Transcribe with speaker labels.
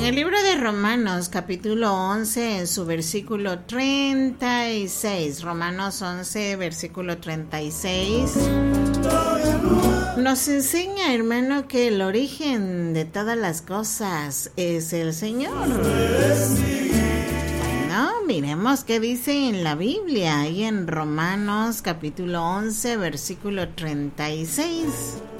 Speaker 1: el libro de Romanos, capítulo 11, en su versículo 36, Romanos 11, versículo 36, nos enseña, hermano, que el origen de todas las cosas es el Señor. No, miremos qué dice en la Biblia, ahí en Romanos, capítulo 11, versículo 36.